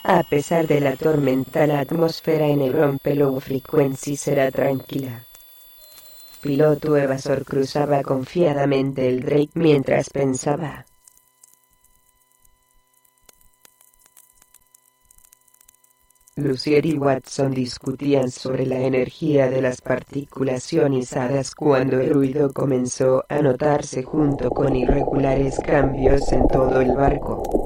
A pesar de la tormenta, la atmósfera en Europa Low Frequency será tranquila. Piloto evasor cruzaba confiadamente el Drake mientras pensaba. Lucier y Watson discutían sobre la energía de las partículas ionizadas cuando el ruido comenzó a notarse junto con irregulares cambios en todo el barco.